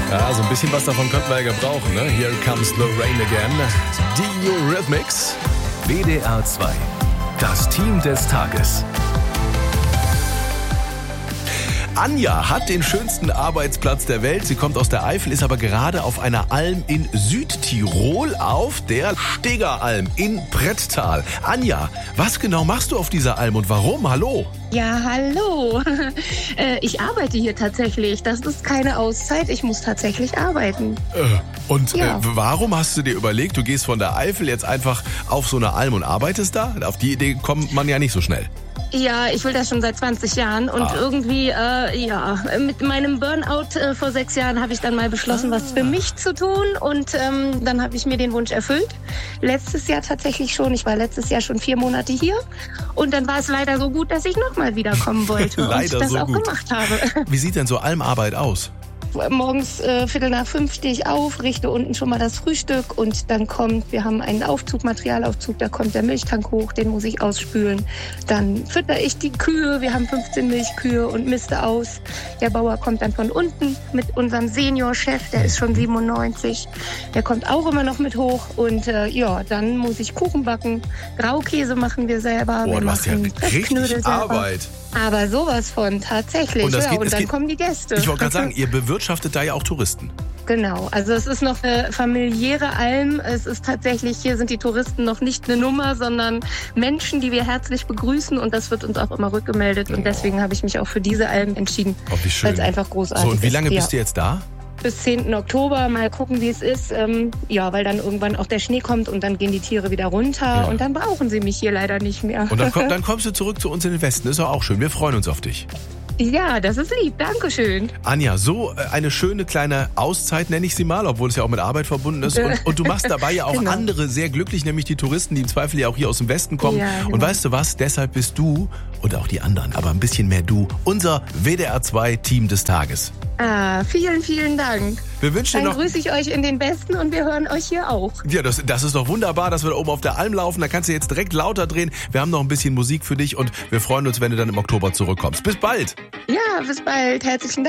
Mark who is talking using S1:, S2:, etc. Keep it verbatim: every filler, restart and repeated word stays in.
S1: Ja, so ein bisschen was davon könnten wir ja gebrauchen, ne? Here comes the rain again. Die Eurythmics.
S2: W D R zwei. Das Team des Tages.
S1: Anja hat den schönsten Arbeitsplatz der Welt. Sie kommt aus der Eifel, ist aber gerade auf einer Alm in Südtirol auf der Stegeralm in Bretttal. Anja, was genau machst du auf dieser Alm und warum? Hallo?
S3: Ja, hallo. Äh, ich arbeite hier tatsächlich. Das ist keine Auszeit. Ich muss tatsächlich arbeiten.
S1: Äh, und
S3: Ja.
S1: äh, warum hast du dir überlegt, du gehst von der Eifel jetzt einfach auf so eine Alm und arbeitest da? Auf die Idee kommt man ja nicht so schnell.
S3: Ja, ich will das schon seit zwanzig Jahren und
S1: Ah.
S3: irgendwie, äh, ja, mit meinem Burnout äh, vor sechs Jahren habe ich dann mal beschlossen, was für mich zu tun und ähm, dann habe ich mir den Wunsch erfüllt. Letztes Jahr tatsächlich schon. Ich war letztes Jahr schon vier Monate hier und dann war es leider so gut, dass ich nochmal wiederkommen wollte
S1: Leider
S3: und das
S1: so
S3: auch
S1: gut.
S3: gemacht habe.
S1: Wie sieht denn so Almarbeit aus?
S3: Morgens äh, Viertel nach fünf stehe ich auf, richte unten schon mal das Frühstück und dann kommt, wir haben einen Aufzug, Materialaufzug, da kommt der Milchtank hoch, den muss ich ausspülen. Dann fütter ich die Kühe, wir haben fünfzehn Milchkühe und miste aus. Der Bauer kommt dann von unten mit unserem Seniorchef, der ist schon siebenundneunzig. Der kommt auch immer noch mit hoch und äh, ja, dann muss ich Kuchen backen, Graukäse machen wir selber.
S1: Boah,
S3: wir
S1: du hast ja
S3: machen Pressknödel
S1: richtig
S3: selber.
S1: Arbeit.
S3: Aber sowas von, tatsächlich.
S1: Und das
S3: ja,
S1: geht-
S3: und
S1: es
S3: dann
S1: geht-
S3: kommen die Gäste.
S1: Ich wollte gerade sagen, ihr bewirtschaftet da ja auch Touristen.
S3: Genau, also es ist noch eine familiäre Alm. Es ist tatsächlich, hier sind die Touristen noch nicht eine Nummer, sondern Menschen, die wir herzlich begrüßen und das wird uns auch immer rückgemeldet und deswegen habe ich mich auch für diese Alm entschieden,
S1: Oh, wie schön.
S3: weil es einfach großartig
S1: So, und wie
S3: ist.
S1: lange
S3: Ja.
S1: bist du jetzt da?
S3: Bis zehnten Oktober, mal gucken, wie es ist. Ähm, ja, weil dann irgendwann auch der Schnee kommt und dann gehen die Tiere wieder runter
S1: Ja.
S3: und dann brauchen sie mich hier leider nicht mehr.
S1: Und dann, komm, dann kommst du zurück zu uns in den Westen. Ist doch auch schön. Wir freuen uns auf dich.
S3: Ja, das ist lieb, Dankeschön.
S1: Anja, so äh, eine schöne kleine Auszeit nenne ich sie mal, obwohl es ja auch mit Arbeit verbunden ist. Und, und du machst dabei ja auch
S3: Genau.
S1: andere sehr glücklich, nämlich die Touristen, die im Zweifel ja auch hier aus dem Westen kommen.
S3: Ja, genau.
S1: Und weißt du was? Deshalb bist du und auch die anderen, aber ein bisschen mehr du, unser W D R zwei Team des Tages.
S3: Ah, vielen, vielen Dank.
S1: Wir wünschen dir
S3: Dann
S1: noch...
S3: grüße ich euch in den Westen und wir hören euch hier auch.
S1: Ja, das, das ist doch wunderbar, dass wir da oben auf der Alm laufen. Da kannst du jetzt direkt lauter drehen. Wir haben noch ein bisschen Musik für dich und wir freuen uns, wenn du dann im Oktober zurückkommst. Bis bald!
S3: Ja, bis bald. Herzlichen Dank.